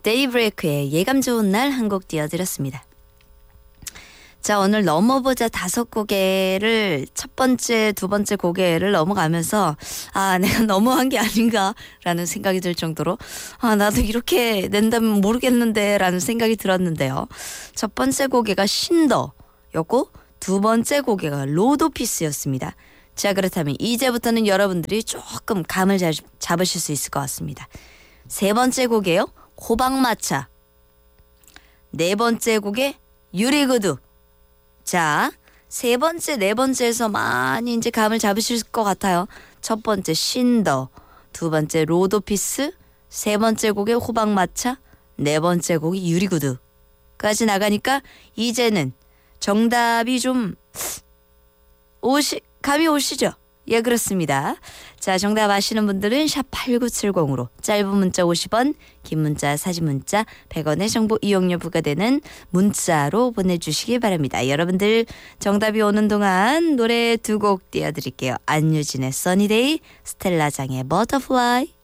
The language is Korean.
데이브레이크의 예감 좋은 날 한 곡 띄워드렸습니다. 자, 오늘 넘어보자 5곡을 첫 번째, 두 번째 곡에를 넘어가면서 내가 너무한 게 아닌가라는 생각이 들 정도로 나도 이렇게 낸다면 모르겠는데 라는 생각이 들었는데요. 첫 번째 곡에가 신더였고 두 번째 곡에가 로드피스였습니다. 자, 그렇다면 이제부터는 여러분들이 조금 감을 잡으실 수 있을 것 같습니다. 세 번째 곡에요. 호박마차. 네 번째 곡에 유리구두. 자, 세 번째, 네 번째에서 많이 이제 감을 잡으실 것 같아요. 첫 번째 신더, 두 번째 로드피스, 세 번째 곡에 호박마차, 네 번째 곡이 유리구두까지 나가니까 이제는 정답이 좀 감이 오시죠? 예, 그렇습니다. 자, 정답 아시는 분들은 샵 8970으로 짧은 문자 50원, 긴 문자, 사진 문자 100원의 정보 이용료 부과되는 문자로 보내주시기 바랍니다. 여러분들 정답이 오는 동안 노래 두 곡 띄워드릴게요. 안유진의 써니데이, 스텔라장의 버터플라이.